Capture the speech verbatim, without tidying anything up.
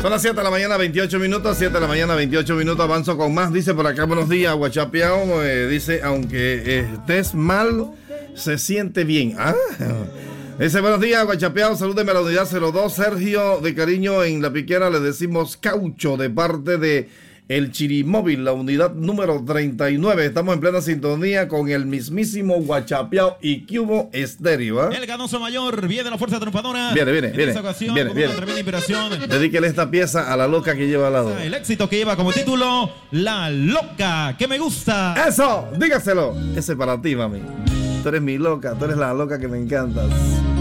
Son las siete de la mañana, veintiocho minutos, siete de la mañana, veintiocho minutos, avanzo con más. Dice por acá, buenos días, Guachapeao. Eh, dice, aunque estés mal, se siente bien. Ah, dice, buenos días, Guachapeao, salúdeme a la unidad cero dos, Sergio, de cariño en La Piquera, le decimos caucho, de parte de El Chirimóvil, la unidad número treinta y nueve. Estamos en plena sintonía con el mismísimo Guachapeao y Cubo Estéreo. ¿eh? El Ganoso Mayor viene la fuerza triunfadora. Viene, viene, en viene. esta ocasión, Viene, con viene. una tremenda inspiración. Dedíquele esta pieza a la loca que lleva al lado. El éxito que lleva como título La Loca que me gusta. ¡Eso! Dígaselo. Ese es para ti, mami. Tú eres mi loca, tú eres la loca que me encantas.